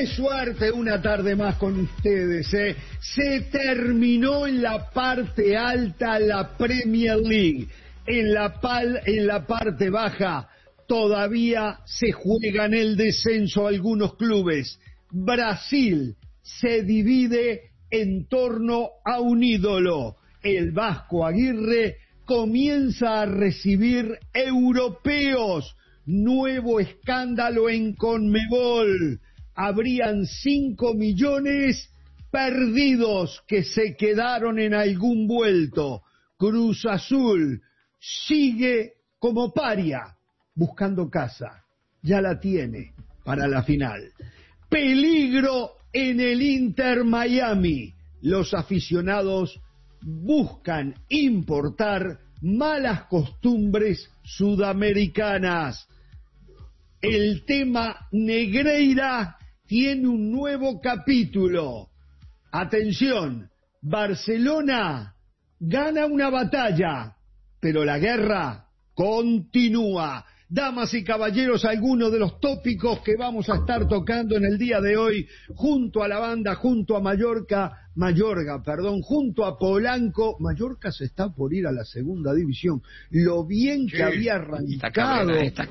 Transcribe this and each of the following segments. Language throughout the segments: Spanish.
¡Qué suerte! Una tarde más con ustedes, ¿eh? Se terminó en la parte alta la Premier League. En la parte baja todavía se juegan el descenso algunos clubes. Brasil se divide en torno a un ídolo. El Vasco Aguirre comienza a recibir europeos. Nuevo escándalo en Conmebol. Habrían 5 millones perdidos que se quedaron en algún vuelto. Cruz Azul sigue como paria, buscando casa. Ya la tiene para la final. Peligro en el Inter Miami. Los aficionados buscan importar malas costumbres sudamericanas. El tema Negreira tiene un nuevo capítulo. Atención, Barcelona gana una batalla, pero la guerra continúa. Damas y caballeros, algunos de los tópicos que vamos a estar tocando en el día de hoy, junto a la banda, junto a Mallorca, junto a Polanco. Mallorca se está por ir a la segunda división. Lo bien que había arrancado. Está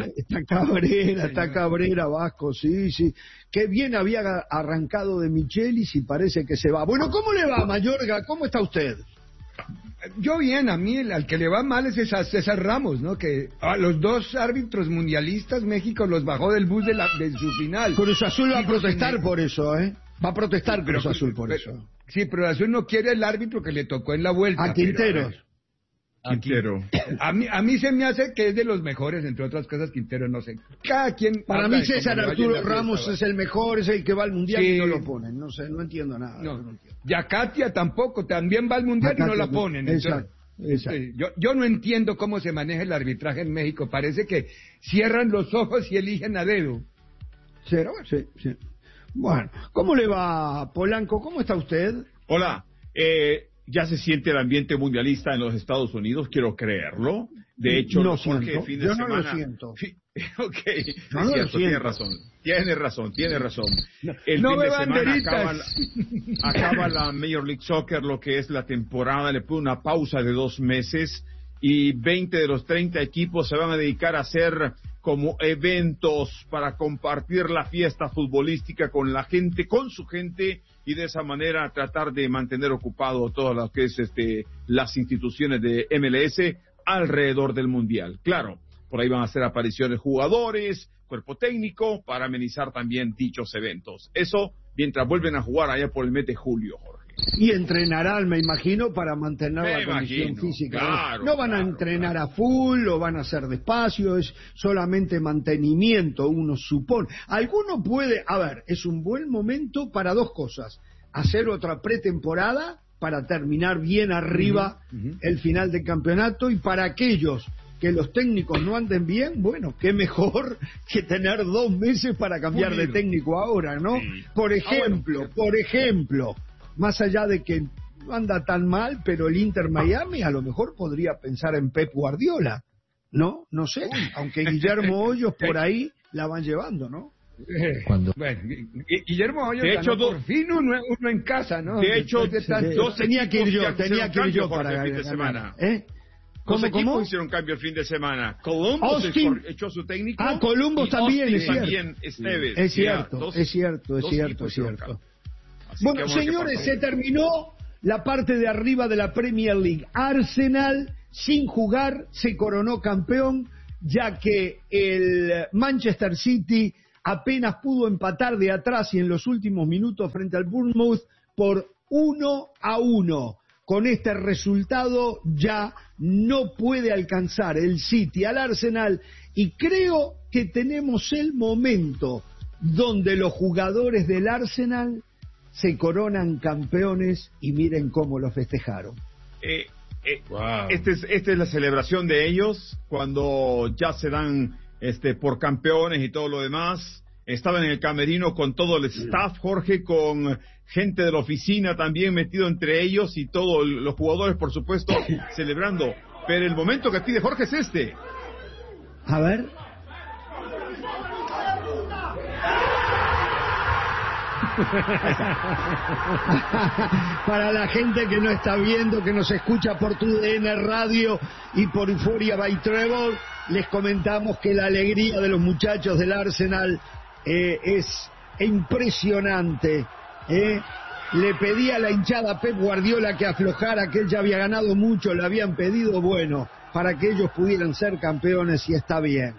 cabrera, Vasco, sí. Qué bien había arrancado de Michelis y parece que se va. Bueno, ¿cómo le va, Mallorca? ¿Cómo está usted? Yo bien, a mí al que le va mal es César Ramos, ¿no? Que a los dos árbitros mundialistas México los bajó del bus de su final. Cruz Azul va a protestar por eso, ¿eh? Va a protestar Cruz Azul por eso. Sí, pero Azul no quiere el árbitro que le tocó en la vuelta. A Quintero. Quintero. A mí se me hace que es de los mejores, entre otras cosas, Quintero, no sé. Cada quien. Para mí César Arturo Ramos es el mejor, es el que va al Mundial y no lo ponen. No sé, no entiendo nada. No entiendo. Yacatia tampoco, también va al Mundial y no la ponen. Exacto. Yo no entiendo cómo se maneja el arbitraje en México. Parece que cierran los ojos y eligen a dedo. Sí. Bueno, ¿cómo le va, Polanco? ¿Cómo está usted? Hola, ya se siente el ambiente mundialista en los Estados Unidos, quiero creerlo. De hecho, no Jorge, siento. fin de Yo semana... no lo siento. Okay, no lo cierto, siento. tiene razón. El no fin me de semana banderitas. acaba la Major League Soccer, lo que es la temporada, le pone una pausa de 2 meses y 20 de los 30 equipos se van a dedicar a hacer como eventos para compartir la fiesta futbolística con la gente, con su gente, y de esa manera tratar de mantener ocupado todas las que es las instituciones de MLS alrededor del mundial. Claro, por ahí van a hacer apariciones jugadores, cuerpo técnico, para amenizar también dichos eventos. Eso mientras vuelven a jugar allá por el mes de julio, Jorge. Y entrenarán, me imagino, para mantener la condición física. Claro, no van a entrenar a full, lo van a hacer despacio, es solamente mantenimiento, uno supone. Alguno puede, es un buen momento para 2 cosas. Hacer otra pretemporada para terminar bien arriba el final del campeonato, y para aquellos que los técnicos no anden bien, bueno, qué mejor que tener 2 meses para cambiar de técnico ahora, ¿no? Sí. Por ejemplo, más allá de que no anda tan mal, pero el Inter Miami a lo mejor podría pensar en Pep Guardiola, ¿no? No sé, aunque Guillermo Hoyos por ahí la van llevando, ¿no? Bueno, Guillermo Hoyos de hecho, por fin uno en casa, ¿no? De hecho, tenía que ir yo para el fin de semana. ¿Cómo? Equipos hicieron cambio el fin de semana. Columbus echó su técnico. Columbus también, es cierto. También Esteves. Es cierto. Bueno, señores, se terminó la parte de arriba de la Premier League. Arsenal, sin jugar, se coronó campeón, ya que el Manchester City apenas pudo empatar de atrás y en los últimos minutos frente al Bournemouth por 1-1. Con este resultado ya no puede alcanzar el City al Arsenal, y creo que tenemos el momento donde los jugadores del Arsenal se coronan campeones, y miren cómo lo festejaron. Wow. Esta es la celebración de ellos cuando ya se dan por campeones y todo lo demás. Estaban en el camerino con todo el staff, Jorge, con gente de la oficina también metido entre ellos, y todos los jugadores, por supuesto, celebrando. Pero el momento que pide Jorge es este. A ver. Para la gente que no está viendo, que nos escucha por TUDN Radio y por Euphoria by Trevor, les comentamos que la alegría de los muchachos del Arsenal es impresionante. Le pedía a la hinchada a Pep Guardiola que aflojara, que él ya había ganado mucho, le habían pedido, bueno, para que ellos pudieran ser campeones, y está bien,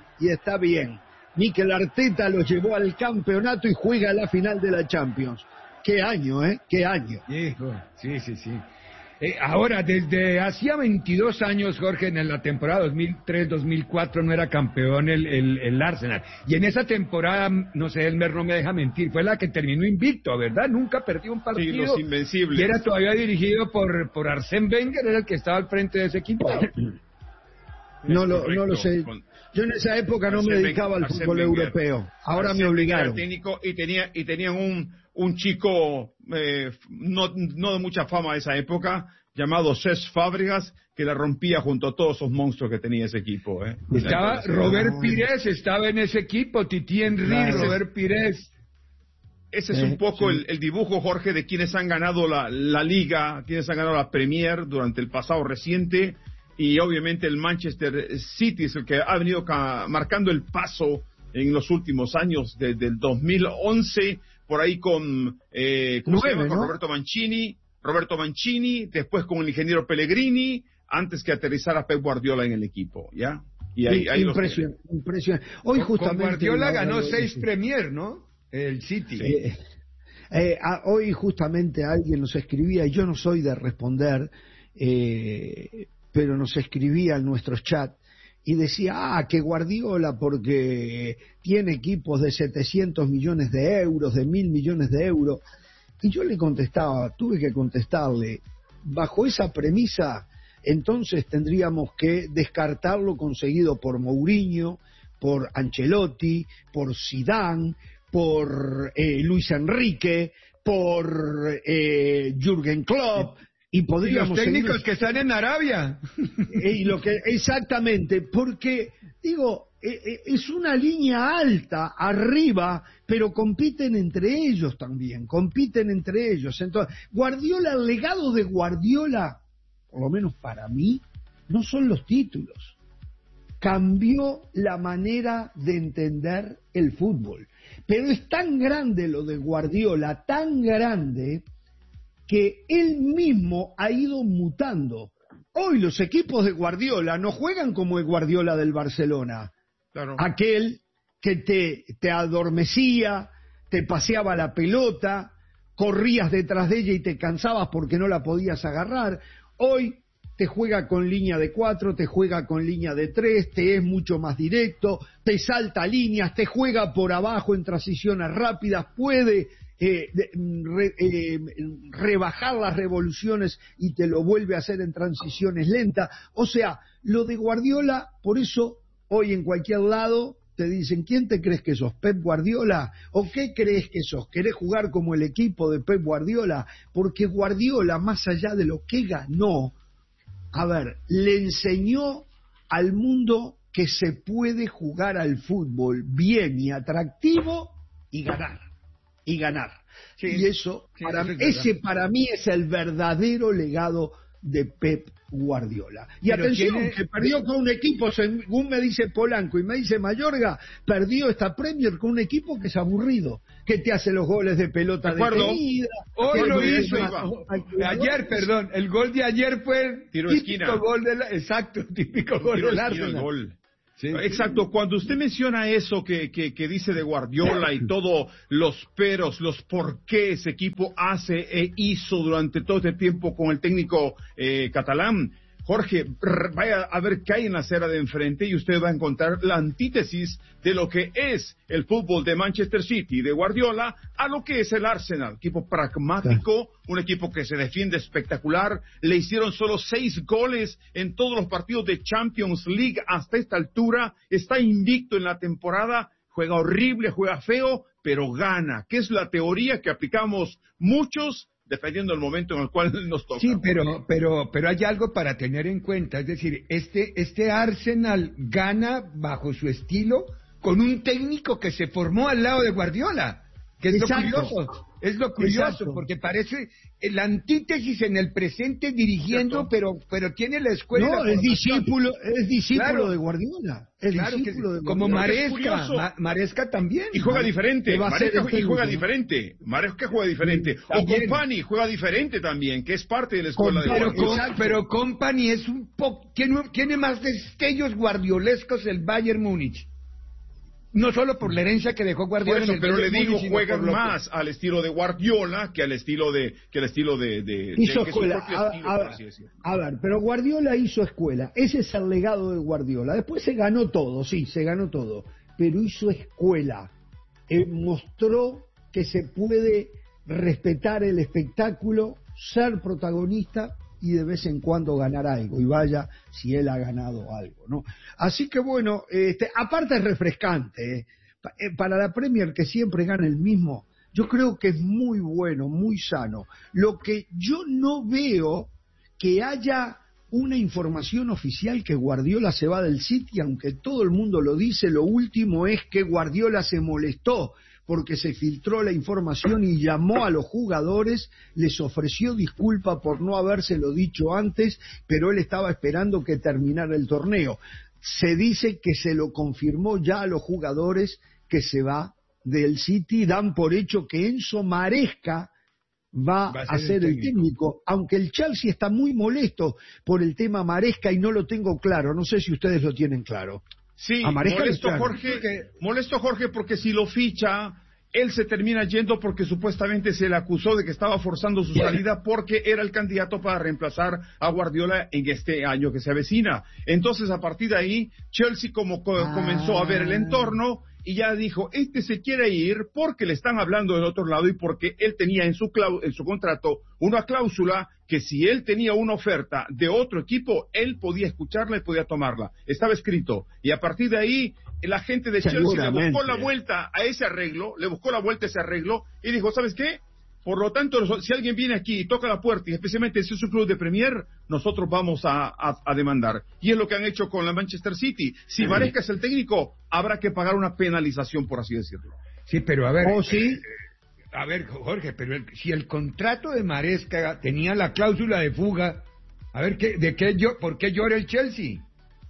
Mikel Arteta los llevó al campeonato y juega la final de la Champions. ¡Qué año, qué año! Hijo, sí. Ahora, desde hacía 22 años, Jorge, en la temporada 2003-2004 no era campeón el Arsenal. Y en esa temporada, no sé, Elmer no me deja mentir, fue la que terminó invicto, ¿verdad? Nunca perdió un partido. Sí, los invencibles. Y era todavía dirigido por Arsène Wenger, era el que estaba al frente de ese equipo. No lo sé. Yo en esa época no me dedicaba al fútbol europeo. Ahora me obligaron. Técnico, y tenían un chico no de mucha fama de esa época, llamado Cesc Fábregas, que la rompía junto a todos esos monstruos que tenía ese equipo. Estaba Robert Pires, estaba en ese equipo, Titi Henry, claro. Robert Pires. Ese es un poco el dibujo, Jorge, de quienes han ganado la Liga, quienes han ganado la Premier durante el pasado reciente. Y obviamente el Manchester City es el que ha venido marcando el paso en los últimos años, desde el 2011, por ahí con, con Roberto Mancini, después con el ingeniero Pellegrini, antes que aterrizara Pep Guardiola en el equipo, ¿ya? Y ahí impresionante. Hoy justamente con Guardiola ganó 6 Premier, ¿no? El City. Sí. Hoy justamente alguien nos escribía, y yo no soy de responder, pero nos escribía en nuestros chats y decía, que Guardiola porque tiene equipos de 700 millones de euros, de 1.000 millones de euros. Y yo le contestaba, tuve que contestarle, bajo esa premisa, entonces tendríamos que descartar lo conseguido por Mourinho, por Ancelotti, por Zidane, por Luis Enrique, por Jürgen Klopp. Y podríamos los técnicos que están en Arabia. Exactamente, porque, digo, es una línea alta, arriba, pero compiten entre ellos también, Entonces, Guardiola, el legado de Guardiola, por lo menos para mí, no son los títulos. Cambió la manera de entender el fútbol. Pero es tan grande lo de Guardiola, tan grande, que él mismo ha ido mutando. Hoy los equipos de Guardiola no juegan como el Guardiola del Barcelona. Claro. Aquel que te adormecía, te paseaba la pelota, corrías detrás de ella y te cansabas porque no la podías agarrar. Hoy te juega con línea de 4, te juega con línea de 3, te es mucho más directo, te salta líneas, te juega por abajo en transiciones rápidas, puede rebajar las revoluciones y te lo vuelve a hacer en transiciones lentas. O sea, lo de Guardiola, por eso hoy en cualquier lado te dicen, ¿quién te crees que sos? ¿Pep Guardiola? ¿O qué crees que sos? ¿Querés jugar como el equipo de Pep Guardiola? Porque Guardiola, más allá de lo que ganó, le enseñó al mundo que se puede jugar al fútbol bien y atractivo y ganar. Sí, y eso, para mí es el verdadero legado de Pep Guardiola. Y pero atención, que perdió con un equipo, según me dice Polanco y me dice Mayorga, perdió esta Premier con un equipo que es aburrido, que te hace los goles de pelota detenida. Hoy lo hizo. Ayer, perdón, el gol de ayer fue el típico gol típico gol del Arsenal. Sí. Exacto, cuando usted menciona eso que dice de Guardiola y todos los peros, los por qué ese equipo hace e hizo durante todo este tiempo con el técnico catalán, Jorge, vaya a ver qué hay en la acera de enfrente y usted va a encontrar la antítesis de lo que es el fútbol de Manchester City, de Guardiola, a lo que es el Arsenal. Equipo pragmático, un equipo que se defiende espectacular. Le hicieron solo 6 goles en todos los partidos de Champions League hasta esta altura. Está invicto en la temporada. Juega horrible, juega feo, pero gana. Que es la teoría que aplicamos muchos, dependiendo del momento en el cual nos toca. Sí, pero hay algo para tener en cuenta, es decir, este Arsenal gana bajo su estilo con un técnico que se formó al lado de Guardiola. que es Exacto. lo curioso. Es lo curioso, Exacto. porque parece la antítesis en el presente dirigiendo, pero tiene la escuela. y No, la es formación. discípulo Claro. de Guardiola. Es Claro que discípulo sí. de Como Guardiola. Porque es Maresca, curioso. Maresca también. Y juega diferente. Que va a ser Maresca el y juega técnico, ¿no? diferente. Maresca juega diferente. Sí, O también. Company juega diferente también, que es parte de la escuela de Pero Guardiola. Pero Company es un poco, tiene más destellos guardiolescos el Bayern Múnich. No solo por la herencia que dejó Por Guardiola eso, en el pero le Bayern digo, Múnich, sino juegan por lo que- más al estilo de Guardiola que al estilo de Hizo que su escuela. propio estilo, por así decirlo. A ver, pero Guardiola hizo escuela. Ese es el legado de Guardiola. Después se ganó todo, sí, se ganó todo. Pero hizo escuela. Mostró que se puede respetar el espectáculo, ser protagonista y de vez en cuando ganar algo. Y vaya si él ha ganado algo, ¿no? Así que bueno, aparte es refrescante, para la Premier que siempre gana el mismo, yo creo que es muy bueno, muy sano. Lo que yo no veo que haya una información oficial que Guardiola se va del City, aunque todo el mundo lo dice, lo último es que Guardiola se molestó porque se filtró la información y llamó a los jugadores, les ofreció disculpa por no habérselo dicho antes, pero él estaba esperando que terminara el torneo. Se dice que se lo confirmó ya a los jugadores que se va del City, dan por hecho que Enzo Maresca va a ser el técnico, aunque el Chelsea está muy molesto por el tema Maresca y no lo tengo claro, no sé si ustedes lo tienen claro. Sí, A Maresca molesto le- Jorge porque si lo ficha, él se termina yendo porque supuestamente se le acusó de que estaba forzando su salida porque era el candidato para reemplazar a Guardiola en este año que se avecina. Entonces, a partir de ahí, Chelsea comenzó a ver el entorno y ya dijo, se quiere ir porque le están hablando del otro lado y porque él tenía en su contrato una cláusula que si él tenía una oferta de otro equipo, él podía escucharla y podía tomarla. Estaba escrito. Y a partir de ahí, la gente de Chelsea le buscó la vuelta a ese arreglo, y dijo, ¿sabes qué? Por lo tanto, si alguien viene aquí y toca la puerta, y especialmente si es un club de Premier, nosotros vamos a demandar. Y es lo que han hecho con la Manchester City. Si Maresca es el técnico, habrá que pagar una penalización, por así decirlo. Sí, pero a ver... ¿Oh, sí? A ver, Jorge, pero si el contrato de Maresca tenía la cláusula de fuga, a ver, ¿por qué llora el Chelsea?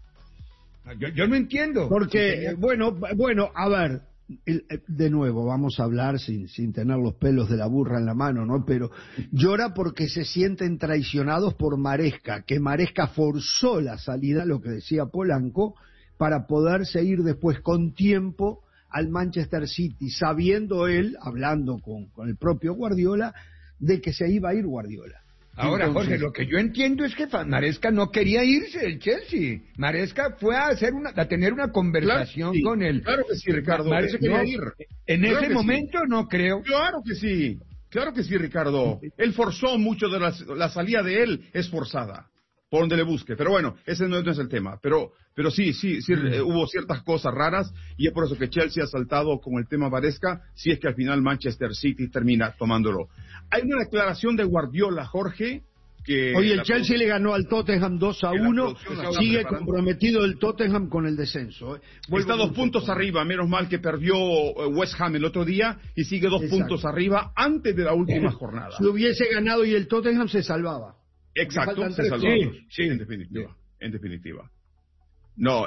Yo no entiendo. Porque, bueno, a ver, de nuevo, vamos a hablar sin tener los pelos de la burra en la mano, ¿no? Pero llora porque se sienten traicionados por Maresca, que Maresca forzó la salida, lo que decía Polanco, para poderse ir después con tiempo al Manchester City, sabiendo él, hablando con el propio Guardiola, de que se iba a ir Guardiola. Ahora, entonces, Jorge, lo que yo entiendo es que Maresca no quería irse del Chelsea. Maresca fue a tener una conversación con él. Claro que sí, Ricardo. Él se quería ir. En ese momento sí. No creo. Claro que sí, Ricardo. Él forzó mucho de la salida de él, es forzada, por donde le busque. Pero bueno, ese no es el tema. Pero sí, hubo ciertas cosas raras y es por eso que Chelsea ha saltado con el tema Maresca, si es que al final Manchester City termina tomándolo. Hay una declaración de Guardiola, Jorge, que... Oye, el Chelsea le ganó al Tottenham 2-1, sigue comprometido el Tottenham con el descenso. Está 2 puntos arriba, menos mal que perdió West Ham el otro día y sigue 2 puntos arriba antes de la última jornada. Si hubiese ganado y el Tottenham se salvaba. Exacto, se salvaba. Sí, en definitiva. No,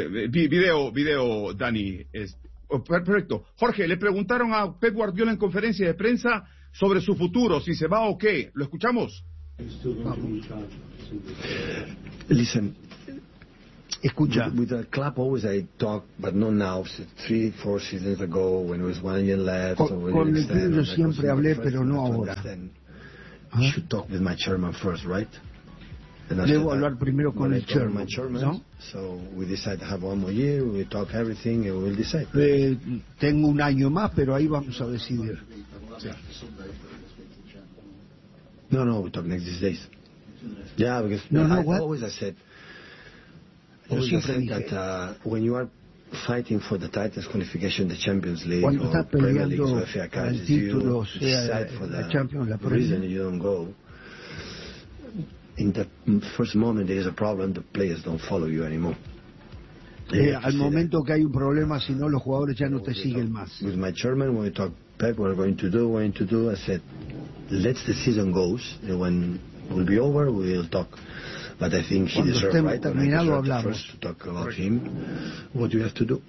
video, Dani. Perfecto. Jorge, le preguntaron a Pep Guardiola en conferencia de prensa sobre su futuro, si se va o qué. ¿Lo escuchamos? Listen, escucha. With the club always I talk, but not now. 3-4 seasons ago, when it was 1 year left. Con el club yo siempre hablé, pero no ahora. You should talk with my chairman first, right? Debo hablar primero con el chairman, ¿no? So we decide to have 1 more year, we talk everything and we'll decide. Tengo 1 año más, pero ahí vamos a decidir. No, we talk next these days. Yeah, because always I said that when you are fighting for the titles qualification, the Champions League or Premier League or FA Cup, you decide for the reason you don't go. In the first moment there is a problem, the players don't follow you anymore. Al momento que hay un problema, si no, los jugadores ya no te siguen más. With my chairman, when we talk Pep, we're going to do. I said, let the season goes, and when we'll be over, we'll talk. But I think he deserves, right? And I deserve first to talk about him, what you have to do.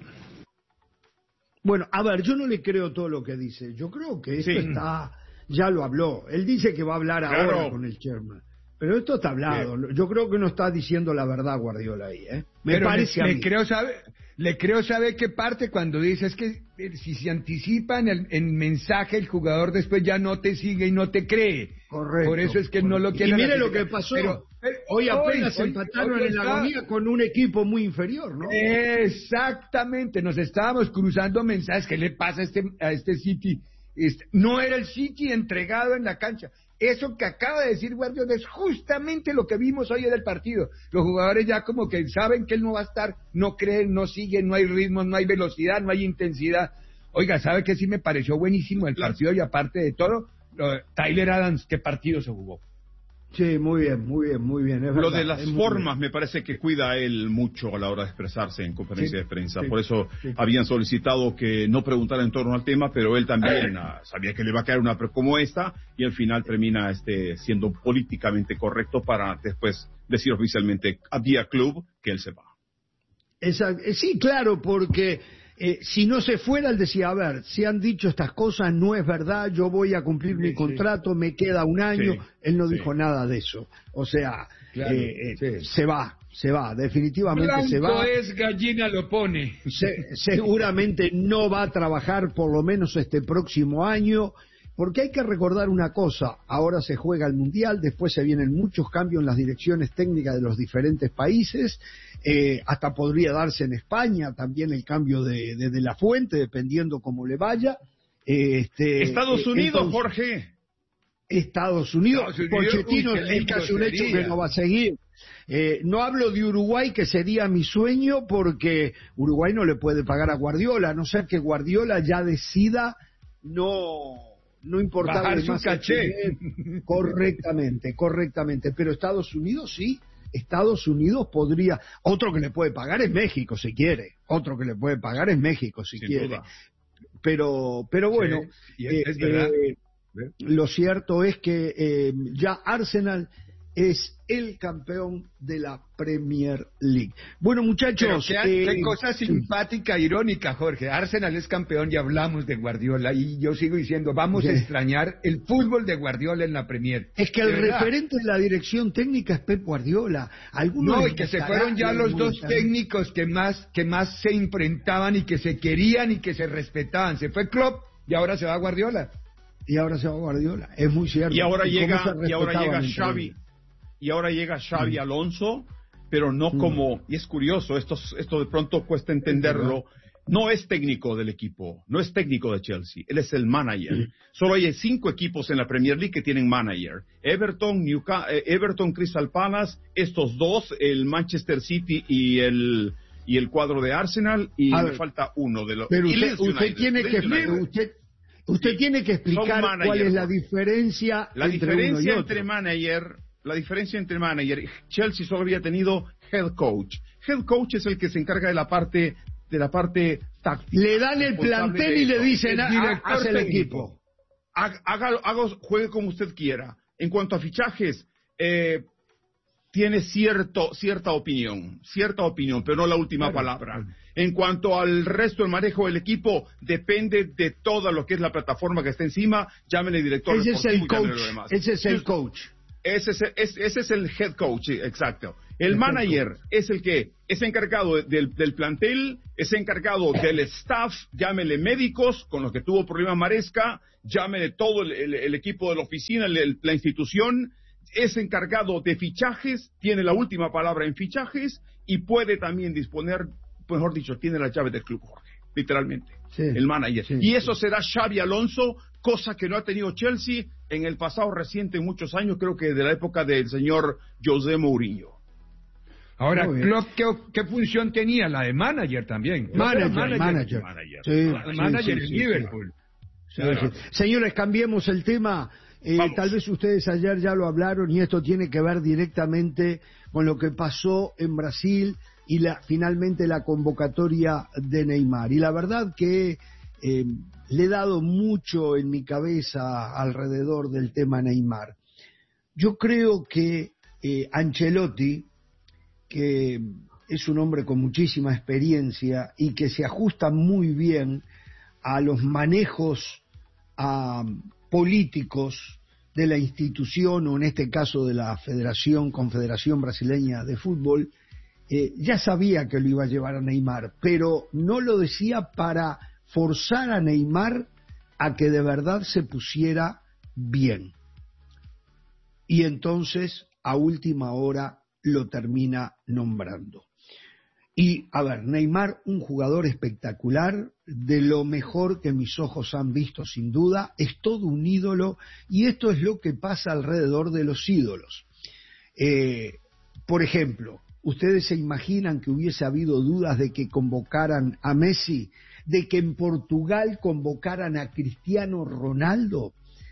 Bueno, a ver, yo no le creo todo lo que dice. Yo creo que esto está, ya lo habló. Él dice que va a hablar ahora con el chairman. Pero esto está hablado. Bien. Yo creo que no está diciendo la verdad Guardiola ahí, ¿eh? Me parece a mí. Le creo saber qué parte cuando dice es que si se anticipa en el mensaje, el jugador después ya no te sigue y no te cree. Correcto. Por eso es que no lo quiere. Y mire lo que pasó. Hoy apenas empataron en la agonía con un equipo muy inferior, ¿no? Exactamente. Nos estábamos cruzando mensajes. ¿Qué le pasa a este City? No era el City entregado en la cancha. Eso que acaba de decir Guardiola es justamente lo que vimos hoy en el partido. Los jugadores ya como que saben que él no va a estar, no creen, no siguen, no hay ritmo, no hay velocidad, no hay intensidad. Oiga, ¿sabe qué sí me pareció buenísimo el partido? Y aparte de todo, Tyler Adams, ¿qué partido se jugó? Sí, muy bien, muy bien, muy bien. Lo de las formas me parece que cuida él mucho a la hora de expresarse en conferencia de prensa. Por eso habían solicitado que no preguntara en torno al tema, pero él también sabía que le iba a caer una como esta y al final termina siendo políticamente correcto para después decir oficialmente a Vía Club que él se va. Sí, claro, porque si no se fuera, él decía, a ver, si han dicho estas cosas, no es verdad, yo voy a cumplir mi contrato, me queda un año, él no dijo nada de eso, o sea, se va, definitivamente Blanco se va. Es gallina lo pone. Seguramente no va a trabajar por lo menos este próximo año, porque hay que recordar una cosa, ahora se juega el Mundial, después se vienen muchos cambios en las direcciones técnicas de los diferentes países, hasta podría darse en España también el cambio de la fuente, dependiendo cómo le vaya. Estados Unidos, entonces, Jorge. Estados Unidos, Pochettino es casi un hecho que no va a seguir. No hablo de Uruguay, que sería mi sueño, porque Uruguay no le puede pagar a Guardiola, a no ser que Guardiola ya decida no importarle bajar más su caché. Correctamente, pero Estados Unidos sí. Estados Unidos podría, otro que le puede pagar es México si quiere, quiere. Duda. Pero bueno, es verdad. Lo cierto es que ya Arsenal es el campeón de la Premier League. Bueno, muchachos, qué cosa simpática, irónica, Jorge. Arsenal es campeón y hablamos de Guardiola y yo sigo diciendo, vamos a extrañar el fútbol de Guardiola en la Premier. Es que el referente de la dirección técnica es Pep Guardiola. Y que se fueron ya los dos técnicos que más se enfrentaban y que se querían y que se respetaban. Se fue Klopp y ahora se va Guardiola. Es muy cierto. Y ahora llega Xavi. Y ahora llega Xavi Alonso, pero no como, y es curioso, esto de pronto cuesta entenderlo, no es técnico del equipo, no es técnico de Chelsea, él es el manager. Solo hay 5 equipos en la Premier League que tienen manager. Everton, Crystal Palace, estos dos, el Manchester City y el cuadro de Arsenal, y me falta uno de los... Pero usted tiene que explicar cuál es la diferencia La diferencia entre manager, Chelsea solo había tenido head coach. Head coach es el que se encarga de la parte táctica. Le dan el plantel y le dicen, haz el equipo. Juegue como usted quiera. En cuanto a fichajes, tiene cierta opinión, pero no la última palabra. En cuanto al resto del manejo del equipo, depende de todo lo que es la plataforma que está encima. Llámenle director deportivo, ese es el coach. Ese es el head coach, exacto. El manager es el que es encargado del plantel, es encargado del staff, llámele médicos, con los que tuvo problemas Maresca, llámele todo el equipo de la oficina, la institución, es encargado de fichajes, tiene la última palabra en fichajes y puede también disponer, mejor dicho, tiene la llave del club, Jorge, literalmente, el manager. Y eso será Xavi Alonso, cosa que no ha tenido Chelsea en el pasado reciente, muchos años, creo que de la época del señor José Mourinho. Ahora, Klopp, ¿qué función tenía? La de manager también. Manager. Manager en Liverpool. Señores, cambiemos el tema. Tal vez ustedes ayer ya lo hablaron y esto tiene que ver directamente con lo que pasó en Brasil y finalmente la convocatoria de Neymar. Y la verdad que le he dado mucho en mi cabeza alrededor del tema Neymar. Yo creo que Ancelotti, que es un hombre con muchísima experiencia y que se ajusta muy bien a los manejos políticos de la institución, o en este caso de la Confederación Brasileña de Fútbol, ya sabía que lo iba a llevar a Neymar, pero no lo decía para forzar a Neymar a que de verdad se pusiera bien. Y entonces, a última hora, lo termina nombrando. Y, a ver, Neymar, un jugador espectacular, de lo mejor que mis ojos han visto sin duda, es todo un ídolo, y esto es lo que pasa alrededor de los ídolos. Por ejemplo, ¿ustedes se imaginan que hubiese habido dudas de que convocaran a Messi, de que en Portugal convocaran a Cristiano Ronaldo?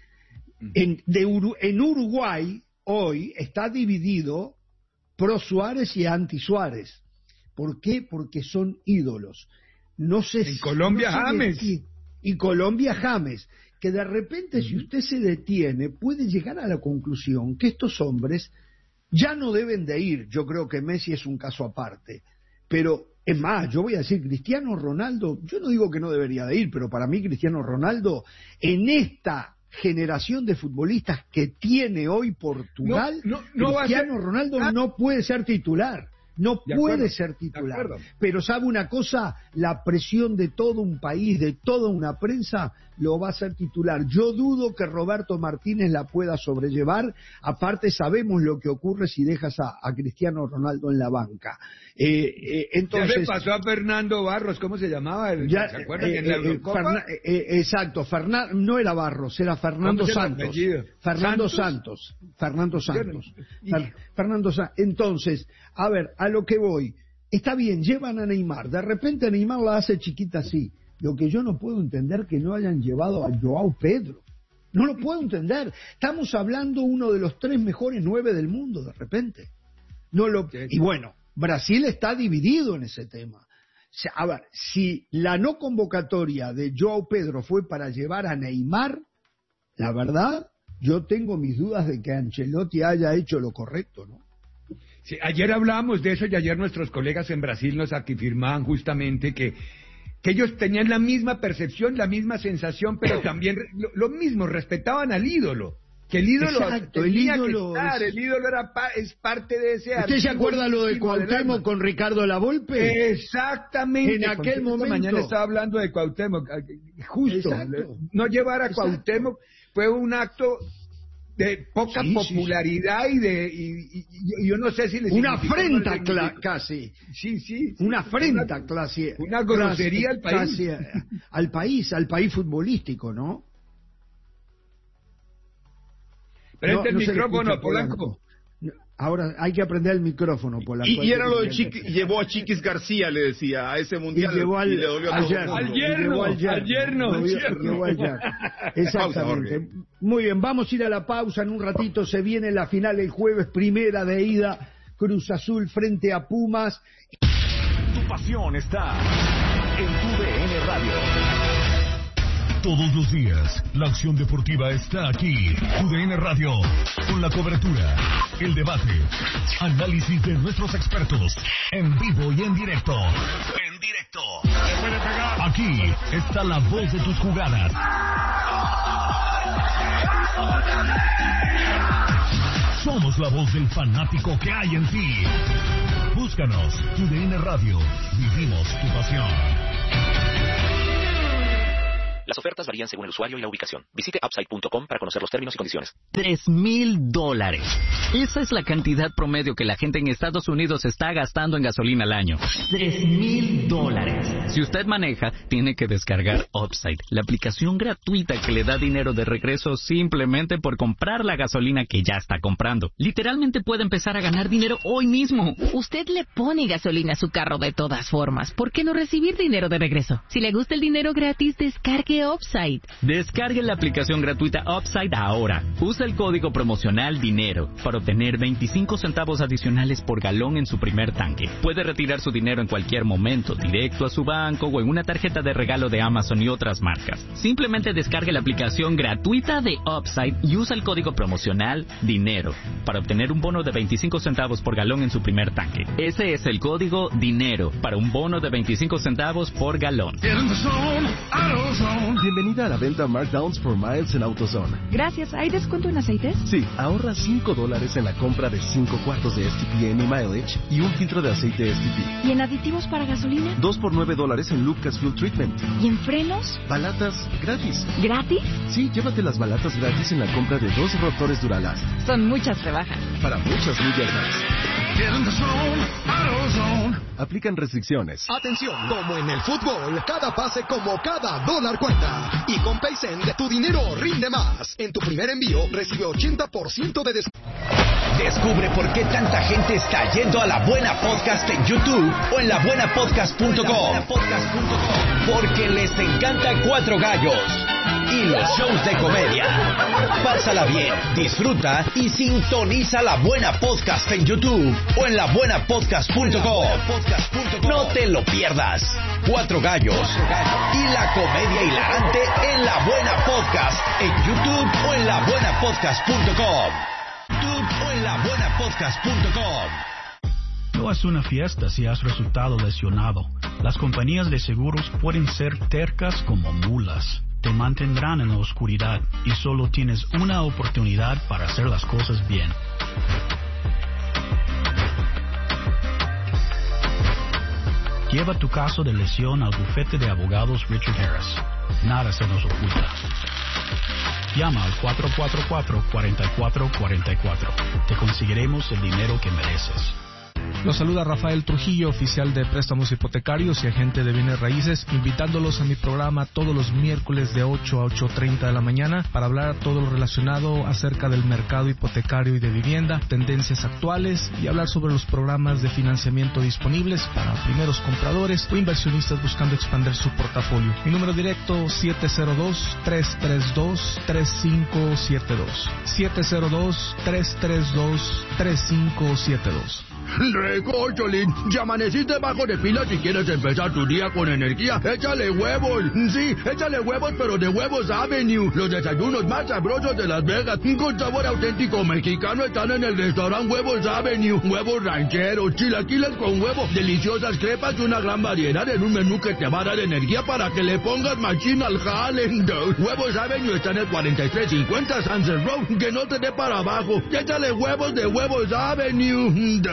En Uruguay hoy está dividido pro Suárez y anti Suárez. ¿Por qué? Porque son ídolos. No sé en Colombia, no sé James. Y Colombia, James. Que de repente, si usted se detiene, puede llegar a la conclusión que estos hombres ya no deben de ir. Yo creo que Messi es un caso aparte. Pero, es más, yo voy a decir, Cristiano Ronaldo, yo no digo que no debería de ir, pero para mí Cristiano Ronaldo, en esta generación de futbolistas que tiene hoy Portugal, Cristiano Ronaldo no puede ser titular. No puede ser titular, pero ¿sabe una cosa? La presión de todo un país, de toda una prensa, lo va a hacer titular. Yo dudo que Roberto Martínez la pueda sobrellevar. Aparte, sabemos lo que ocurre si dejas a Cristiano Ronaldo en la banca. Entonces, ya le pasó a Fernando Barros, ¿cómo se llamaba? ¿Se acuerdan? En la Eurocopa. Exacto, no era Barros, era Fernando Santos. Fernando Santos. Entonces, a ver, a lo que voy, está bien, llevan a Neymar, de repente Neymar la hace chiquita así. Lo que yo no puedo entender que no hayan llevado a Joao Pedro. No lo puedo entender. Estamos hablando uno de los 3 mejores 9 del mundo, de repente. Y bueno, Brasil está dividido en ese tema. A ver, si la no convocatoria de Joao Pedro fue para llevar a Neymar, la verdad, yo tengo mis dudas de que Ancelotti haya hecho lo correcto, ¿no? Sí, ayer hablábamos de eso y ayer nuestros colegas en Brasil nos afirmaban justamente que ellos tenían la misma percepción, la misma sensación, pero también lo mismo, respetaban al ídolo. Que el ídolo tenía que estar, el ídolo es parte de ese ¿Usted se acuerda lo de Cuauhtémoc con Ricardo Lavolpe? Exactamente. En aquel momento. Mañana estaba hablando de Cuauhtémoc. Justo. No llevar a Cuauhtémoc fue un acto de poca popularidad y yo no sé si les una afrenta casi. Sí. Una afrenta casi. Una grosería al país. Al país futbolístico, ¿no? Prende el micrófono, Polanco. Ahora hay que aprender el micrófono, Polanco. Y era lo de llevó a Chiquis García, le decía, a ese mundial. Y llevó al yerno. Exactamente. Muy bien, vamos a ir a la pausa en un ratito. Se viene la final el jueves, primera de ida. Cruz Azul frente a Pumas. Tu pasión está en TUDN Radio. Todos los días, la acción deportiva está aquí. TUDN Radio, con la cobertura, el debate, análisis de nuestros expertos, en vivo y en directo. Aquí está la voz de tus jugadas. Somos la voz del fanático que hay en ti. Búscanos, TUDN Radio, vivimos tu pasión. Las ofertas varían según el usuario y la ubicación. Visite Upside.com para conocer los términos y condiciones. $3,000. Esa es la cantidad promedio que la gente en Estados Unidos está gastando en gasolina al año. $3,000. Si usted maneja, tiene que descargar Upside, la aplicación gratuita que le da dinero de regreso simplemente por comprar la gasolina que ya está comprando. Literalmente puede empezar a ganar dinero hoy mismo. Usted le pone gasolina a su carro de todas formas. ¿Por qué no recibir dinero de regreso? Si le gusta el dinero gratis, descargue de Upside. Descargue la aplicación gratuita Upside ahora. Usa el código promocional DINERO para obtener 25 centavos adicionales por galón en su primer tanque. Puede retirar su dinero en cualquier momento, directo a su banco o en una tarjeta de regalo de Amazon y otras marcas. Simplemente descargue la aplicación gratuita de Upside y usa el código promocional DINERO para obtener un bono de 25 centavos por galón en su primer tanque. Ese es el código DINERO para un bono de 25 centavos por galón. Bienvenida a la venta Markdowns for Miles en AutoZone. Gracias. ¿Hay descuento en aceites? Sí, ahorra $5 en la compra de 5 cuartos de STP Mileage y un filtro de aceite STP. ¿Y en aditivos para gasolina? 2 por $9 en Lucas Fuel Treatment. ¿Y en frenos? Balatas gratis. ¿Gratis? Sí, llévate las balatas gratis en la compra de 2 rotores Duralast. Son muchas rebajas. Para muchas millas más. Aplican restricciones. Atención, como en el fútbol, cada pase como cada dólar cuenta. Y con Paysend, tu dinero rinde más. En tu primer envío, recibe 80% de descuento. Descubre por qué tanta gente está yendo a La Buena Podcast en YouTube o en labuenapodcast.com. Porque les encanta Cuatro Gallos y los shows de comedia. Pásala bien, disfruta y sintoniza La Buena Podcast en YouTube o en labuenapodcast.com. No te lo pierdas. Cuatro Gallos y la comedia hilarante en La Buena Podcast en YouTube o en labuenapodcast.com. YouTube o en labuenapodcast.com. No es una fiesta si has resultado lesionado. Las compañías de seguros pueden ser tercas como mulas. Te mantendrán en la oscuridad y solo tienes una oportunidad para hacer las cosas bien. Lleva tu caso de lesión al bufete de abogados Richard Harris. Nada se nos oculta. Llama al 444-4444. Te conseguiremos el dinero que mereces. Los saluda Rafael Trujillo, oficial de préstamos hipotecarios y agente de bienes raíces, invitándolos a mi programa todos los miércoles de 8 a 8:30 de la mañana para hablar todo lo relacionado acerca del mercado hipotecario y de vivienda, tendencias actuales y hablar sobre los programas de financiamiento disponibles para primeros compradores o inversionistas buscando expandir su portafolio. Mi número directo 702-332-3572. 702-332-3572. Recócholín, ya amaneciste bajo de pila si quieres empezar tu día con energía. Échale huevos, sí, échale huevos, pero de Huevos Avenue. Los desayunos más sabrosos de Las Vegas, con sabor auténtico mexicano, están en el restaurante Huevos Avenue. Huevos rancheros, chilaquiles con huevo, deliciosas crepas y una gran variedad en un menú que te va a dar energía para que le pongas machín al jale. Huevos Avenue está en el 4350 Sunset Road, que no te dé para abajo. Échale huevos de Huevos Avenue.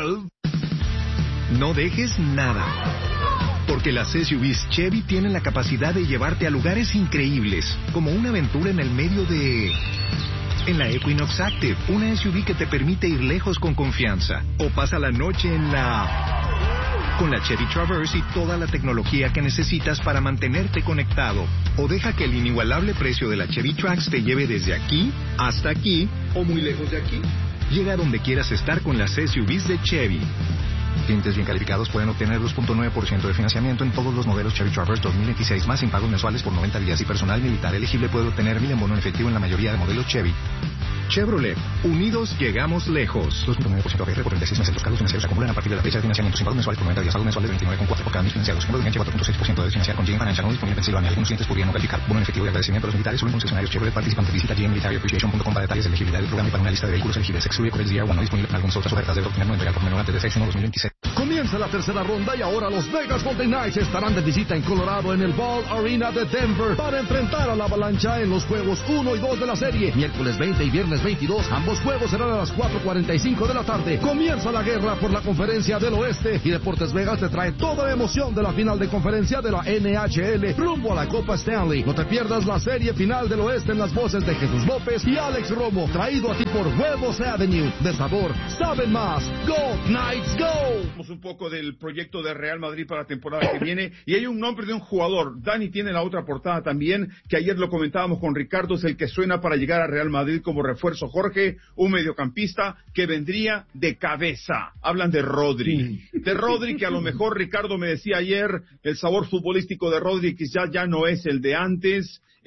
No dejes nada, porque las SUVs Chevy tienen la capacidad de llevarte a lugares increíbles, como una aventura en el medio de... En la Equinox Active, una SUV que te permite ir lejos con confianza, o pasa la noche en la... Con la Chevy Traverse y toda la tecnología que necesitas para mantenerte conectado, o deja que el inigualable precio de la Chevy Trax te lleve desde aquí hasta aquí, o muy lejos de aquí. Llega a donde quieras estar con las SUVs de Chevy. Clientes bien calificados pueden obtener 2.9% de financiamiento en todos los modelos Chevy Traverse 2026 más sin pagos mensuales por 90 días y personal militar elegible puede obtener 1,000 en bono en efectivo en la mayoría de modelos Chevy. Chevrolet, unidos llegamos lejos. 2.9% APR por 36 meses. Los cargos financieros se acumulan a partir de la fecha de financiamiento sin pagos mensuales por 90 días. Pagos mensuales de 29,4 por cada mes financiados. Fondo de enganche 4.6% de financiar con GM Financial no disponible en Pensilvania. Algunos clientes podrían no calificar. Bono en efectivo de agradecimiento a los militares solo en concesionarios Chevrolet participantes. Visita gmmilitaryappreciation.com para detalles de elegibilidad del programa y para una lista de vehículos elegibles. Excluye Codex DR1 no disponible en algunas otras ofertas. Debe obtener no entregar por menor antes de 6/1/2026. Comienza la tercera ronda y ahora los Vegas Golden Knights estarán de visita en Colorado en el Ball Arena de Denver para enfrentar a la Avalancha en los juegos 1 y 2 de la serie. Miércoles 20 y viernes 22, ambos juegos serán a las 4:45 de la tarde. Comienza la guerra por la Conferencia del Oeste y Deportes Vegas te trae toda la emoción de la final de conferencia de la NHL rumbo a la Copa Stanley. No te pierdas la serie final del Oeste en las voces de Jesús López y Alex Romo, traído a ti por Huevos Avenue. De sabor, saben más. Go Knights, go. Un poco del proyecto de Real Madrid para la temporada que viene y hay un nombre de un jugador. Dani tiene la otra portada también, que ayer lo comentábamos con Ricardo, es el que suena para llegar a Real Madrid como refuerzo. Jorge, un mediocampista que vendría de cabeza. Hablan de Rodri. De Rodri, que a lo mejor Ricardo me decía ayer, el sabor futbolístico de Rodri quizás ya no es el de antes.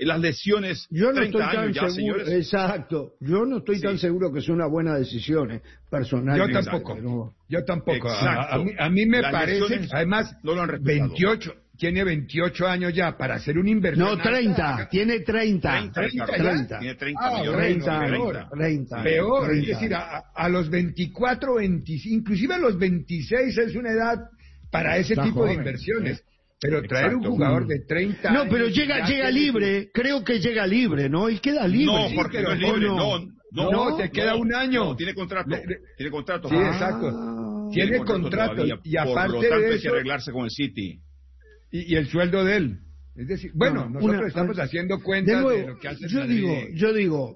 las lesiones. Yo no 30 estoy tan años ya, seguro, señores. exacto, yo no estoy tan seguro que sea una buena decisión, personalmente. Yo tampoco. Exacto. A mí me Las parece, lesiones además, no lo han respetado. 28, tiene 28 años ya para hacer una inversión. No, 30, tiene 30. 30. Tiene 30 millones. 30. Peor, 30. es decir, a los 24, 25, inclusive a los 26 es una edad para ese Está tipo joven, de inversiones. Pero traer Exacto. un jugador de 30 años... No, pero llega libre, creo que llega libre, ¿no? Él queda libre. No, Jorge, no es libre, no, te queda un año. No, tiene contrato. Tiene contrato. Sí, exacto. Tiene contrato todavía, y aparte por lo tanto de hay eso, que arreglarse con el City. y el sueldo de él. Es decir, bueno, nosotros estamos haciendo cuenta de lo que hace yo digo,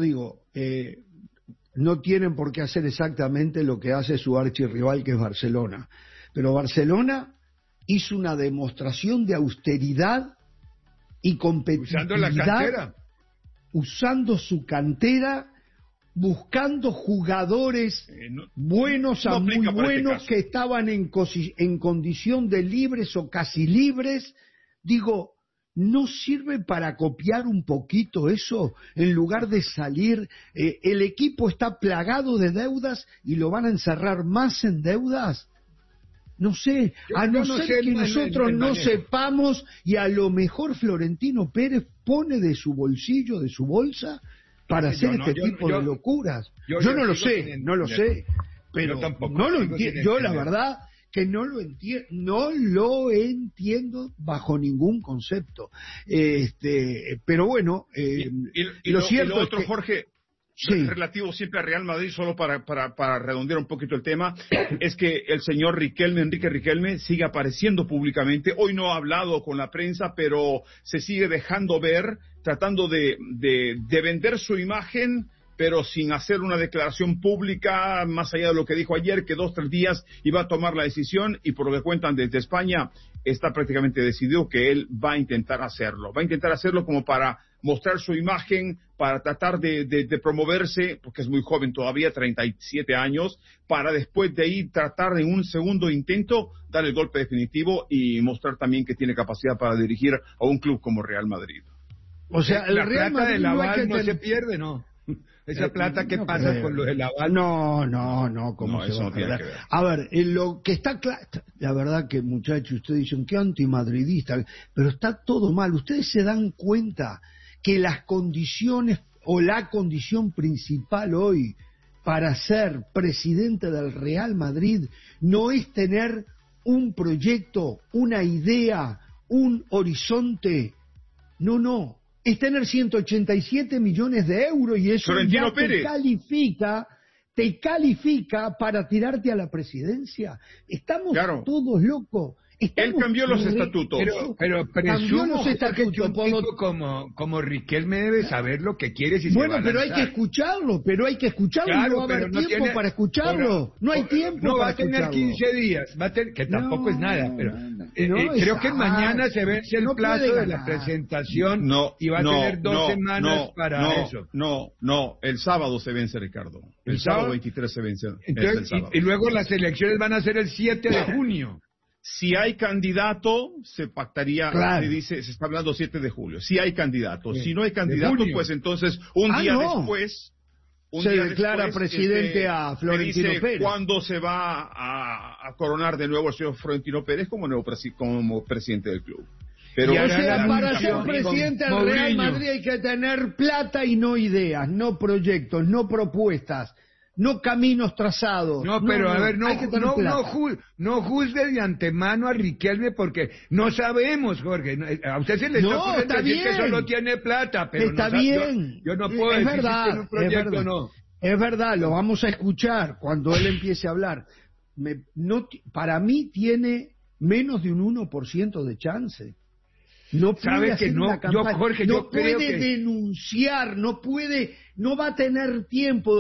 no tienen por qué hacer exactamente lo que hace su archirrival, que es Barcelona. Pero Barcelona hizo una demostración de austeridad y competitividad, usando la cantera, usando su cantera, buscando jugadores buenos a muy buenos que estaban en condición de libres o casi libres. Digo, ¿no sirve para copiar un poquito eso? En lugar de salir, el equipo está plagado de deudas y lo van a encerrar más en deudas. No sé, a no ser que nosotros no sepamos, y a lo mejor Florentino Pérez pone de su bolsillo, de su bolsa, para hacer este tipo de locuras. Yo no lo sé, pero no lo entiendo. Yo la verdad que no lo entiendo bajo ningún concepto. Pero bueno, lo cierto es que, Jorge, relativo siempre a Real Madrid, solo para redondear un poquito el tema, es que el señor Enrique Riquelme, sigue apareciendo públicamente. Hoy no ha hablado con la prensa, pero se sigue dejando ver, tratando de vender su imagen, pero sin hacer una declaración pública, más allá de lo que dijo ayer, que 2-3 días iba a tomar la decisión, y por lo que cuentan desde España, está prácticamente decidido que él va a intentar hacerlo. Va a intentar hacerlo como para mostrar su imagen, para tratar de promoverse, porque es muy joven todavía, 37 años, para después de ahí tratar en un segundo intento dar el golpe definitivo y mostrar también que tiene capacidad para dirigir a un club como Real Madrid. O sea, el Real Madrid del aval no se pierde, ¿no? Esa plata, ¿qué pasa con lo del aval? No, ¿cómo se va a perder? A ver, lo que está claro, la verdad que, muchachos, ustedes dicen que antimadridista, pero está todo mal. Ustedes se dan cuenta que las condiciones, o la condición principal hoy para ser presidente del Real Madrid, no es tener un proyecto, una idea, un horizonte. No. Es tener 187 millones de euros, y eso ya te califica para tirarte a la presidencia. Estamos todos locos. Él cambió los estatutos. Pero presumo que un tipo como Riquelme debe saber lo que quiere. Bueno, pero hay que escucharlo, claro, y no va a haber tiempo para escucharlo. No hay tiempo para escucharlo. Va a tener 15 días, que tampoco es nada, pero creo que mañana se vence el plazo de la presentación, y va a tener 2 semanas para eso. No, el sábado se vence, Ricardo. El sábado 23 se vence. Entonces, y luego las elecciones van a ser el 7 de junio. Si hay candidato, se pactaría, se está hablando 7 de julio. Si hay candidato. Si no hay candidato, pues entonces un día después se declara presidente a Florentino Pérez. ¿Cuándo se va a coronar de nuevo el señor Florentino Pérez como presidente del club? Pero para ser presidente del Real Madrid hay que tener plata y no ideas, no proyectos, no propuestas, no caminos trazados. No juzgue de antemano a Riquelme, porque no sabemos, Jorge. A usted se le está decir que solo tiene plata, pero está bien. Yo no puedo decir verdad, si tiene un proyecto o no. Es verdad, lo vamos a escuchar cuando él empiece a hablar. Para mí tiene menos de un 1% de chance. No puede hacer una campaña, no puede denunciar, no va a tener tiempo.